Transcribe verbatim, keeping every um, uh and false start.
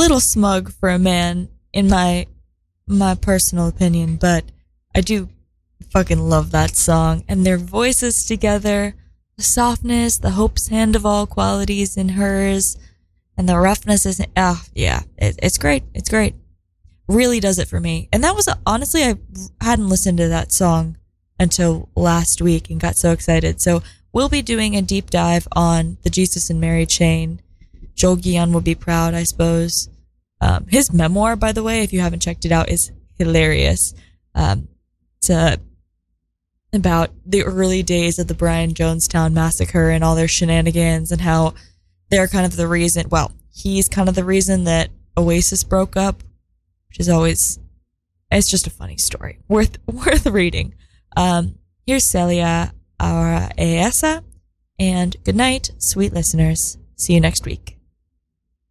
little smug for a man, in my my personal opinion, but I do fucking love that song. And their voices together, the softness, the Hope's hand of all qualities in hers, and the roughness is, oh, yeah, it, it's great. It's great. Really does it for me. And that was, honestly, I hadn't listened to that song until last week and got so excited. So we'll be doing a deep dive on the Jesus and Mary chain. Joel Guillen will be proud, I suppose. Um, his memoir, by the way, if you haven't checked it out, is hilarious. Um, it's uh, about the early days of the Brian Jonestown massacre and all their shenanigans, and how they're kind of the reason, well, he's kind of the reason that Oasis broke up, which is always, it's just a funny story. Worth, worth reading. Um, here's Celia Araesa, and good night, sweet listeners. See you next week.